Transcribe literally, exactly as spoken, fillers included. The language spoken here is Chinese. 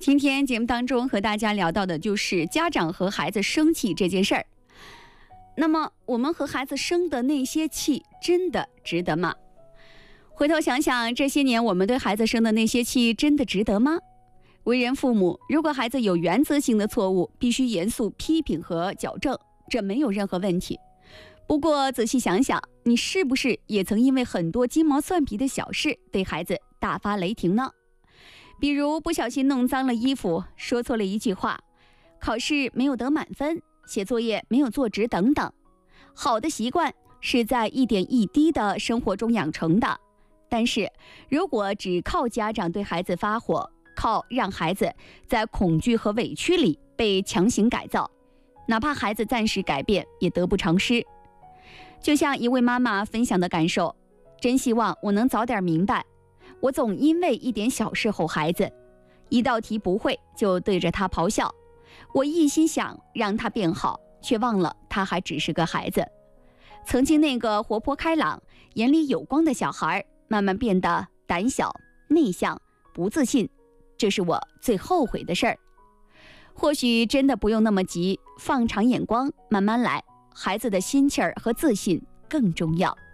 今天节目当中和大家聊到的就是家长和孩子生气这件事儿。那么我们和孩子生的那些气真的值得吗？回头想想，这些年我们对孩子生的那些气真的值得吗？为人父母，如果孩子有原则性的错误，必须严肃批评和矫正，这没有任何问题。不过仔细想想，你是不是也曾因为很多鸡毛蒜皮的小事对孩子大发雷霆呢？比如不小心弄脏了衣服，说错了一句话，考试没有得满分，写作业没有做直等等。好的习惯是在一点一滴的生活中养成的，但是如果只靠家长对孩子发火，靠让孩子在恐惧和委屈里被强行改造，哪怕孩子暂时改变，也得不偿失。就像一位妈妈分享的感受，真希望我能早点明白，我总因为一点小事吼孩子，一道题不会就对着他咆哮，我一心想让他变好，却忘了他还只是个孩子。曾经那个活泼开朗、眼里有光的小孩，慢慢变得胆小、内向、不自信，这是我最后悔的事儿。或许真的不用那么急，放长眼光，慢慢来，孩子的心气儿和自信更重要。